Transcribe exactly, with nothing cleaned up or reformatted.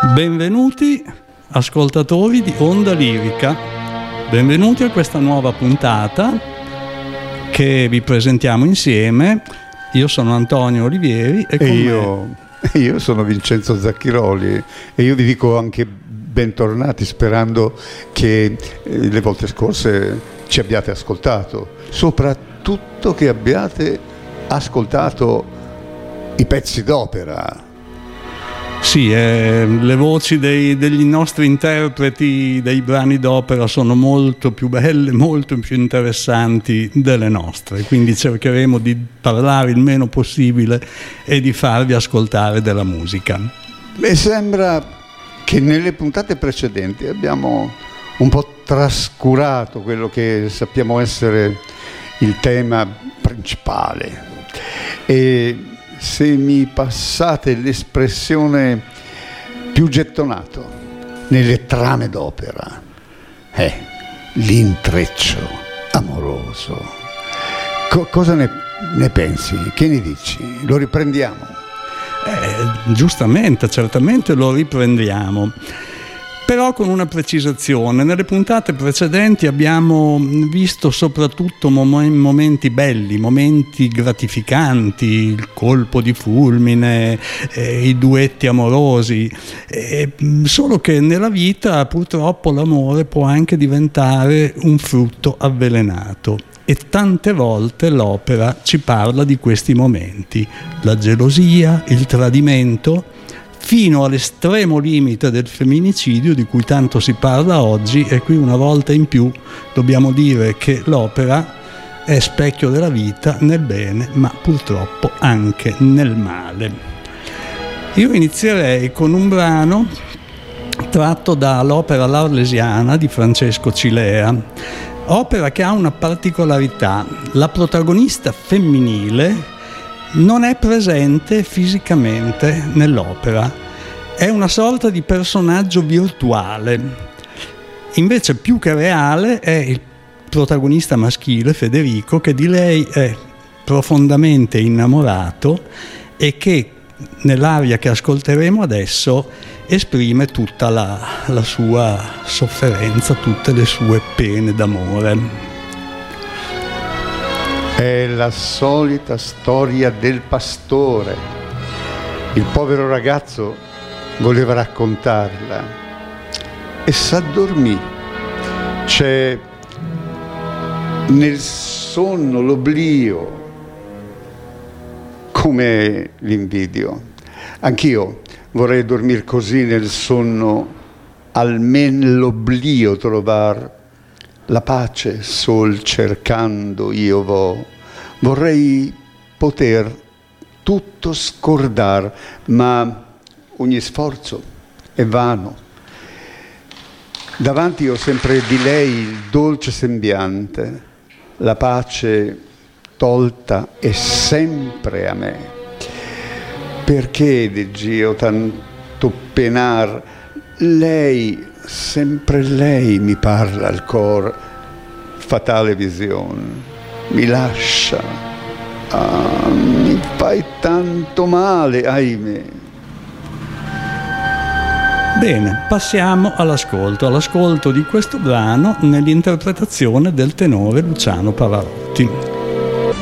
Benvenuti ascoltatori di Onda Lirica, benvenuti a questa nuova puntata che vi presentiamo insieme. Io sono Antonio Olivieri e, e io, io sono Vincenzo Zacchiroli e io vi dico anche bentornati, sperando che eh, le volte scorse ci abbiate ascoltato, soprattutto che abbiate ascoltato i pezzi d'opera. Sì, eh, le voci dei, degli nostri interpreti dei brani d'opera sono molto più belle, molto più interessanti delle nostre, quindi cercheremo di parlare il meno possibile e di farvi ascoltare della musica. Mi sembra che nelle puntate precedenti abbiamo un po' trascurato quello che sappiamo essere il tema principale e, se mi passate l'espressione, più gettonato nelle trame d'opera è l'intreccio amoroso. Co- cosa ne, ne pensi? Che ne dici? Lo riprendiamo? Eh, giustamente, certamente lo riprendiamo. Però con una precisazione: nelle puntate precedenti abbiamo visto soprattutto mom- momenti belli, momenti gratificanti, il colpo di fulmine, eh, i duetti amorosi, eh, solo che nella vita purtroppo l'amore può anche diventare un frutto avvelenato. E tante volte l'opera ci parla di questi momenti, la gelosia, il tradimento, fino all'estremo limite del femminicidio di cui tanto si parla oggi. E qui una volta in più dobbiamo dire che l'opera è specchio della vita nel bene, ma purtroppo anche nel male. Io inizierei con un brano tratto dall'opera L'Arlesiana di Francesco Cilea, opera che ha una particolarità: la protagonista femminile non è presente fisicamente nell'opera, è una sorta di personaggio virtuale. Invece più che reale è il protagonista maschile, Federico, che di lei è profondamente innamorato e che nell'aria che ascolteremo adesso esprime tutta la, la sua sofferenza, tutte le sue pene d'amore. È la solita storia del pastore. Il povero ragazzo voleva raccontarla e s'addormì. C'è nel sonno l'oblio, come l'invidio. Anch'io vorrei dormir così nel sonno, almen l'oblio trovar. La pace sol cercando io vo, vorrei poter tutto scordar, ma ogni sforzo è vano. Davanti ho sempre di lei il dolce sembiante, la pace tolta è sempre a me. Perché degg'io tanto penar? Lei, sempre lei mi parla al cor, fatale visione, mi lascia, ah, mi fai tanto male, ahimè. Bene, passiamo all'ascolto, all'ascolto di questo brano nell'interpretazione del tenore Luciano Pavarotti.